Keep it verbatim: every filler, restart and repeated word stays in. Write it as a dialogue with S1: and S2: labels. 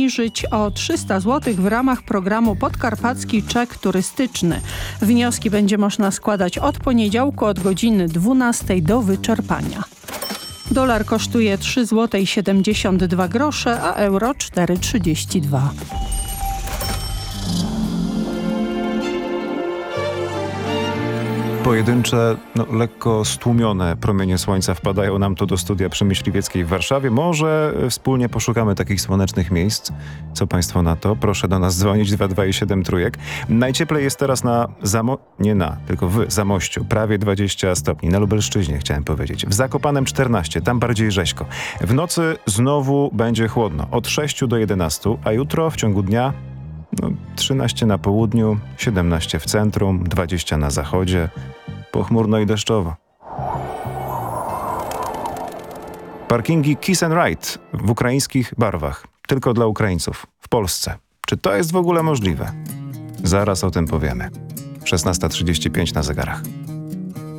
S1: obniżyć o trzysta złotych w ramach programu Podkarpacki Czek Turystyczny. Wnioski będzie można składać od poniedziałku od godziny dwunastej do wyczerpania. Dolar kosztuje trzy złote siedemdziesiąt dwa grosze, a euro cztery trzydzieści dwa.
S2: Pojedyncze, no, lekko stłumione promienie słońca wpadają nam tu do studia przy Myśliwieckiej w Warszawie. Może wspólnie poszukamy takich słonecznych miejsc. Co państwo na to? Proszę do nas dzwonić dwa dwa i siedem trójek. Najcieplej jest teraz na Zamo... nie na, tylko w Zamościu. Prawie dwadzieścia stopni. Na Lubelszczyźnie chciałem powiedzieć. W Zakopanem czternaście, tam bardziej rzeźko. W nocy znowu będzie chłodno. Od sześciu do jedenastu, a jutro w ciągu dnia no, trzynaście na południu, siedemnaście w centrum, dwadzieścia na zachodzie. Pochmurno i deszczowo. Parkingi Kiss and Ride w ukraińskich barwach. Tylko dla Ukraińców. W Polsce. Czy to jest w ogóle możliwe? Zaraz o tym powiemy. szesnasta trzydzieści pięć na zegarach.